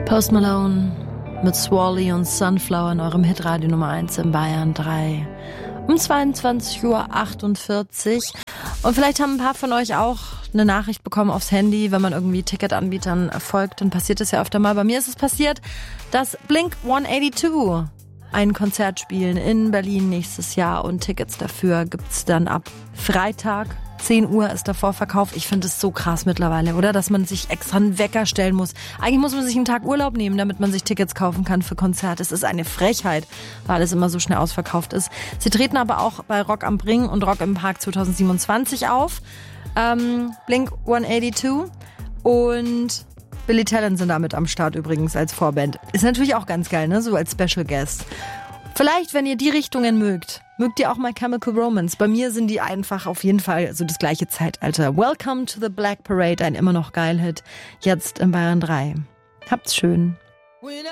Post Malone mit Swally und Sunflower in eurem Hitradio Nummer 1 in Bayern 3. Um 22:48 Uhr. Und vielleicht haben ein paar von euch auch eine Nachricht bekommen aufs Handy, wenn man irgendwie Ticketanbietern folgt, dann passiert es ja öfter mal. Bei mir ist es passiert, dass Blink 182 ein Konzert spielen in Berlin nächstes Jahr und Tickets dafür gibt's dann ab Freitag. 10 Uhr ist der Vorverkauf. Ich finde es so krass mittlerweile, oder? Dass man sich extra einen Wecker stellen muss. Eigentlich muss man sich einen Tag Urlaub nehmen, damit man sich Tickets kaufen kann für Konzerte. Es ist eine Frechheit, weil alles immer so schnell ausverkauft ist. Sie treten aber auch bei Rock am Ring und Rock im Park 2027 auf. Blink 182 und Billy Talent sind damit am Start übrigens als Vorband. Ist natürlich auch ganz geil, ne? So als Special Guest. Vielleicht, wenn ihr die Richtungen mögt ihr auch mal Chemical Romance. Bei mir sind die einfach auf jeden Fall so das gleiche Zeitalter. Welcome to the Black Parade, ein immer noch geil Hit. Jetzt in Bayern 3. Habt's schön.